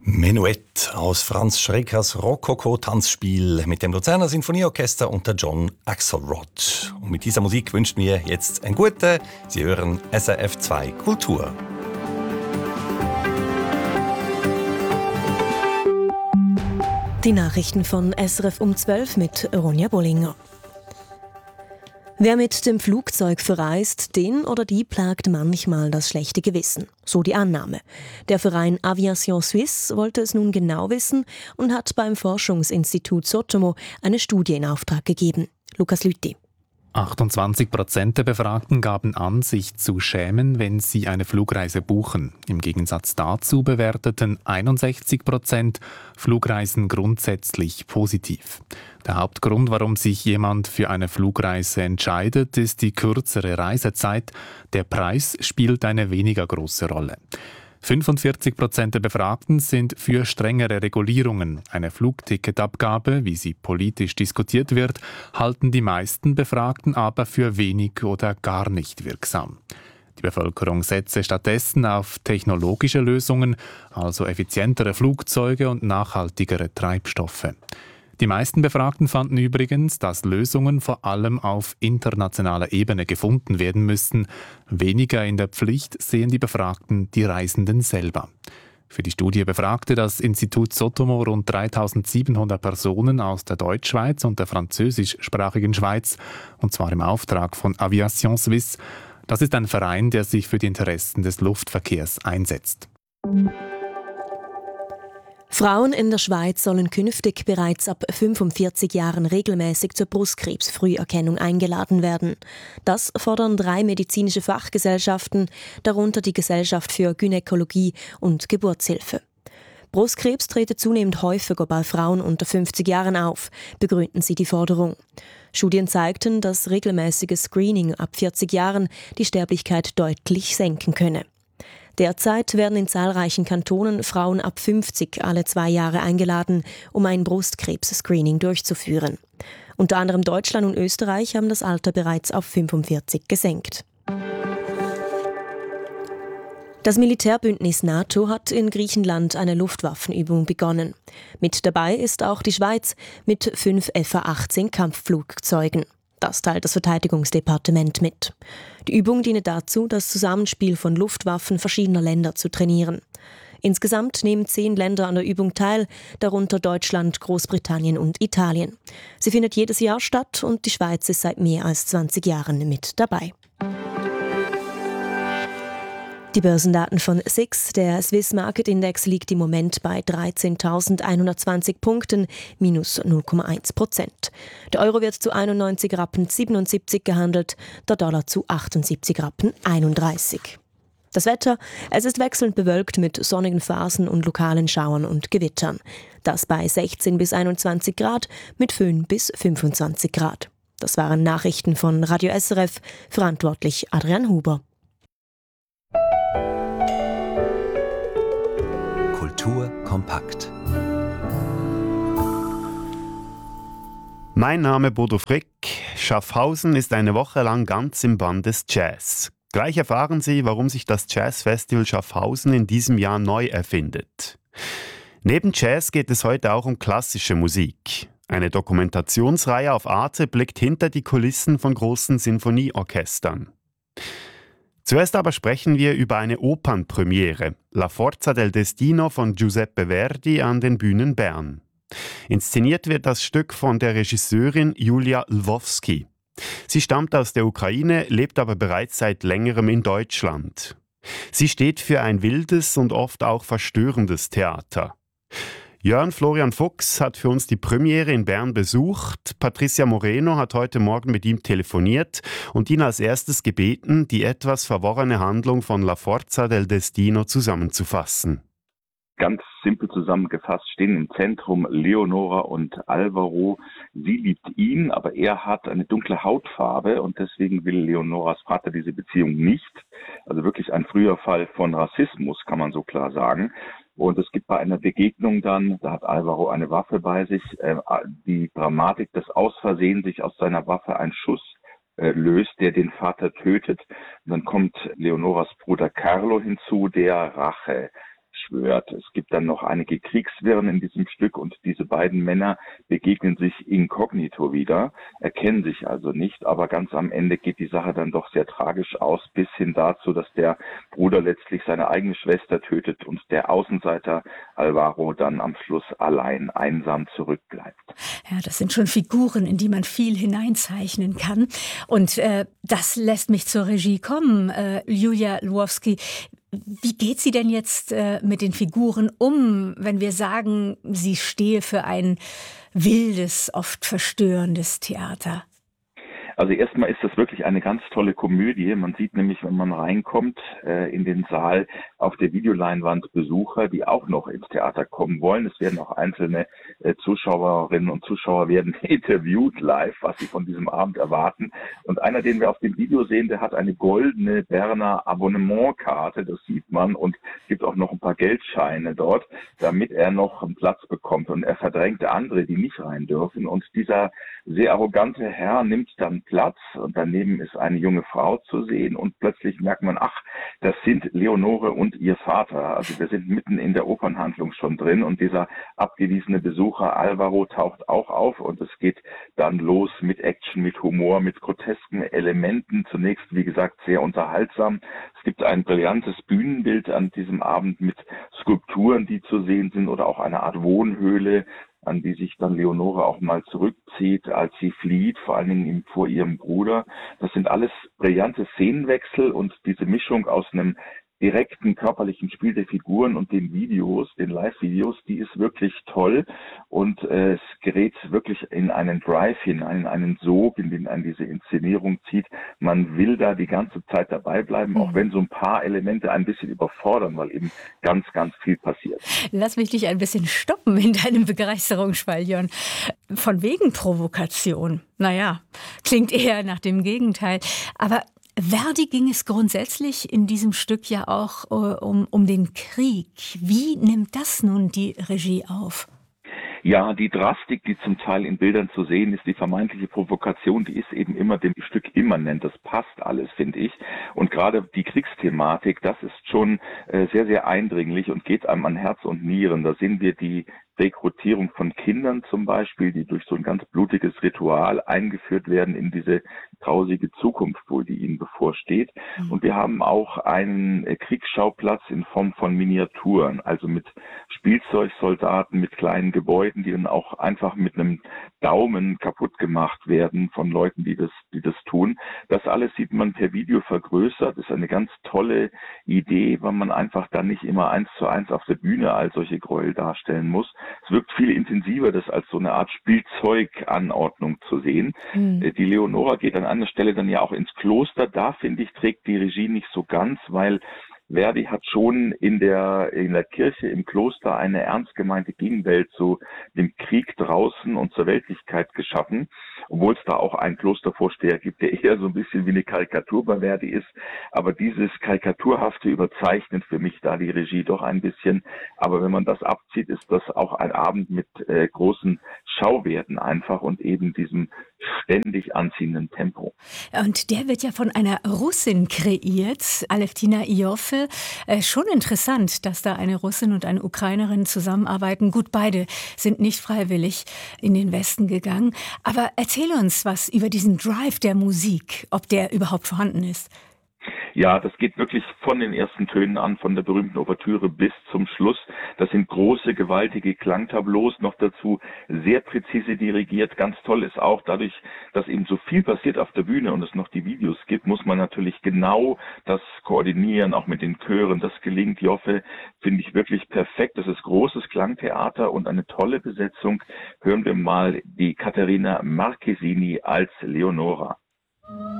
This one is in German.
Menuett aus Franz Schreckers Rokoko-Tanzspiel mit dem Luzerner Sinfonieorchester unter John Axelrod. Und mit dieser Musik wünscht mir jetzt ein Gute. Sie hören SRF 2 Kultur. Die Nachrichten von SRF um 12 mit Ronja Bollinger. Wer mit dem Flugzeug verreist, den oder die plagt manchmal das schlechte Gewissen. So die Annahme. Der Verein Aviation Suisse wollte es nun genau wissen und hat beim Forschungsinstitut Sotomo eine Studie in Auftrag gegeben. Lukas Lüthi. 28% der Befragten gaben an, sich zu schämen, wenn sie eine Flugreise buchen. Im Gegensatz dazu bewerteten 61% Flugreisen grundsätzlich positiv. Der Hauptgrund, warum sich jemand für eine Flugreise entscheidet, ist die kürzere Reisezeit. Der Preis spielt eine weniger große Rolle. 45% der Befragten sind für strengere Regulierungen. Eine Flugticketabgabe, wie sie politisch diskutiert wird, halten die meisten Befragten aber für wenig oder gar nicht wirksam. Die Bevölkerung setze stattdessen auf technologische Lösungen, also effizientere Flugzeuge und nachhaltigere Treibstoffe. Die meisten Befragten fanden übrigens, dass Lösungen vor allem auf internationaler Ebene gefunden werden müssten. Weniger in der Pflicht sehen die Befragten die Reisenden selber. Für die Studie befragte das Institut Sotomo rund 3700 Personen aus der Deutschschweiz und der französischsprachigen Schweiz, und zwar im Auftrag von Aviation Suisse. Das ist ein Verein, der sich für die Interessen des Luftverkehrs einsetzt. Frauen in der Schweiz sollen künftig bereits ab 45 Jahren regelmäßig zur Brustkrebsfrüherkennung eingeladen werden. Das fordern 3 medizinische Fachgesellschaften, darunter die Gesellschaft für Gynäkologie und Geburtshilfe. Brustkrebs trete zunehmend häufiger bei Frauen unter 50 Jahren auf, begründen sie die Forderung. Studien zeigten, dass regelmäßiges Screening ab 40 Jahren die Sterblichkeit deutlich senken könne. Derzeit werden in zahlreichen Kantonen Frauen ab 50 alle 2 Jahre eingeladen, um ein Brustkrebs-Screening durchzuführen. Unter anderem Deutschland und Österreich haben das Alter bereits auf 45 gesenkt. Das Militärbündnis NATO hat in Griechenland eine Luftwaffenübung begonnen. Mit dabei ist auch die Schweiz mit 5 F-18 Kampfflugzeugen. Das teilt das Verteidigungsdepartement mit. Die Übung diene dazu, das Zusammenspiel von Luftwaffen verschiedener Länder zu trainieren. Insgesamt nehmen 10 Länder an der Übung teil, darunter Deutschland, Großbritannien und Italien. Sie findet jedes Jahr statt und die Schweiz ist seit mehr als 20 Jahren mit dabei. Die Börsendaten von SIX, der Swiss Market Index, liegt im Moment bei 13.120 Punkten, minus 0,1%. Der Euro wird zu 91,77 Rappen gehandelt, der Dollar zu 78,31 Rappen. Das Wetter, es ist wechselnd bewölkt mit sonnigen Phasen und lokalen Schauern und Gewittern. Das bei 16 bis 21 Grad, mit Föhn bis 25 Grad. Das waren Nachrichten von Radio SRF, verantwortlich Adrian Huber. Kultur kompakt. Mein Name Bodo Frick. Schaffhausen ist eine Woche lang ganz im Bann des Jazz. Gleich erfahren Sie, warum sich das Jazzfestival Schaffhausen in diesem Jahr neu erfindet. Neben Jazz geht es heute auch um klassische Musik. Eine Dokumentationsreihe auf Arte blickt hinter die Kulissen von großen Sinfonieorchestern. Zuerst aber sprechen wir über eine Opernpremiere, La Forza del Destino von Giuseppe Verdi an den Bühnen Bern. Inszeniert wird das Stück von der Regisseurin Julia Lwowski. Sie stammt aus der Ukraine, lebt aber bereits seit längerem in Deutschland. Sie steht für ein wildes und oft auch verstörendes Theater. Jörn Florian Fuchs hat für uns die Premiere in Bern besucht. Patricia Moreno hat heute Morgen mit ihm telefoniert und ihn als erstes gebeten, die etwas verworrene Handlung von La Forza del Destino zusammenzufassen. Ganz simpel zusammengefasst stehen im Zentrum Leonora und Alvaro. Sie liebt ihn, aber er hat eine dunkle Hautfarbe und deswegen will Leonoras Vater diese Beziehung nicht. Also wirklich ein früher Fall von Rassismus, kann man so klar sagen. Und es gibt bei einer Begegnung dann, da hat Alvaro eine Waffe bei sich, die Dramatik, dass aus Versehen sich aus seiner Waffe ein Schuss löst, der den Vater tötet. Und dann kommt Leonoras Bruder Carlo hinzu, der Rache schwört. Es gibt dann noch einige Kriegswirren in diesem Stück und diese beiden Männer begegnen sich inkognito wieder, erkennen sich also nicht, aber ganz am Ende geht die Sache dann doch sehr tragisch aus, bis hin dazu, dass der Bruder letztlich seine eigene Schwester tötet und der Außenseiter Alvaro dann am Schluss allein, einsam zurückbleibt. Ja, das sind schon Figuren, in die man viel hineinzeichnen kann. Und das lässt mich zur Regie kommen. Julia Lwowski, wie geht sie denn jetzt mit den Figuren um, wenn wir sagen, sie stehe für ein wildes, oft verstörendes Theater? Also erstmal ist das wirklich eine ganz tolle Komödie. Man sieht nämlich, wenn man reinkommt in den Saal, auf der Videoleinwand Besucher, die auch noch ins Theater kommen wollen. Es werden auch einzelne Zuschauerinnen und Zuschauer werden interviewt live, was sie von diesem Abend erwarten. Und einer, den wir auf dem Video sehen, der hat eine goldene Berner Abonnementkarte, das sieht man. Und es gibt auch noch ein paar Geldscheine dort, damit er noch einen Platz bekommt. Und er verdrängt andere, die nicht rein dürfen. Und dieser sehr arrogante Herr nimmt dann Platz und daneben ist eine junge Frau zu sehen und plötzlich merkt man, ach, das sind Leonore und ihr Vater. Also wir sind mitten in der Opernhandlung schon drin und dieser abgewiesene Besucher Alvaro taucht auch auf und es geht dann los mit Action, mit Humor, mit grotesken Elementen. Zunächst, wie gesagt, sehr unterhaltsam. Es gibt ein brillantes Bühnenbild an diesem Abend mit Skulpturen, die zu sehen sind oder auch eine Art Wohnhöhle, an die sich dann Leonore auch mal zurückzieht, als sie flieht, vor allen Dingen vor ihrem Bruder. Das sind alles brillante Szenenwechsel und diese Mischung aus einem direkten körperlichen Spiel der Figuren und den Videos, den Live-Videos, die ist wirklich toll und es gerät wirklich in einen Drive hinein, in einen Sog, in den einen diese Inszenierung zieht. Man will da die ganze Zeit dabei bleiben, auch wenn so ein paar Elemente ein bisschen überfordern, weil eben ganz, ganz viel passiert. Lass mich dich ein bisschen stoppen in deinem Begeisterungsschwall, Jörn. Von wegen Provokation. Naja, klingt eher nach dem Gegenteil. Aber Verdi ging es grundsätzlich in diesem Stück ja auch um den Krieg. Wie nimmt das nun die Regie auf? Ja, die Drastik, die zum Teil in Bildern zu sehen ist, die vermeintliche Provokation, die ist eben immer dem Stück immanent. Das passt alles, finde ich. Und gerade die Kriegsthematik, das ist schon sehr, sehr eindringlich und geht einem an Herz und Nieren. Da sehen wir die Rekrutierung von Kindern zum Beispiel, die durch so ein ganz blutiges Ritual eingeführt werden in diese grausige Zukunft wohl, die ihnen bevorsteht. Und wir haben auch einen Kriegsschauplatz in Form von Miniaturen, also mit Spielzeugsoldaten, mit kleinen Gebäuden, die dann auch einfach mit einem Daumen kaputt gemacht werden von Leuten, die das tun. Das alles sieht man per Video vergrößert. Das ist eine ganz tolle Idee, weil man einfach dann nicht immer 1:1 auf der Bühne all solche Gräuel darstellen muss. Es wirkt viel intensiver, das als so eine Art Spielzeuganordnung zu sehen. Die Leonora geht an einer Stelle dann ja auch ins Kloster. Da, finde ich, trägt die Regie nicht so ganz, weil Verdi hat schon in der Kirche, im Kloster eine ernst gemeinte Gegenwelt zu dem Krieg draußen und zur Weltlichkeit geschaffen, obwohl es da auch einen Klostervorsteher gibt, der eher so ein bisschen wie eine Karikatur bei Verdi ist. Aber dieses Karikaturhafte überzeichnet für mich da die Regie doch ein bisschen. Aber wenn man das abzieht, ist das auch ein Abend mit großen Schauwerten einfach und eben diesem ständig anziehenden Tempo. Und der wird ja von einer Russin kreiert, Aleftina Ioffe. Schon interessant, dass da eine Russin und eine Ukrainerin zusammenarbeiten. Gut, beide sind nicht freiwillig in den Westen gegangen. Aber erzähl uns was über diesen Drive der Musik, ob der überhaupt vorhanden ist. Ja, das geht wirklich von den ersten Tönen an, von der berühmten Ouvertüre bis zum Schluss. Das sind große, gewaltige Klangtableaus, noch dazu sehr präzise dirigiert. Ganz toll ist auch dadurch, dass eben so viel passiert auf der Bühne und es noch die Videos gibt, muss man natürlich genau das koordinieren, auch mit den Chören. Das gelingt Ioffe, finde ich wirklich perfekt. Das ist großes Klangtheater und eine tolle Besetzung. Hören wir mal die Caterina Marchesini als Leonora.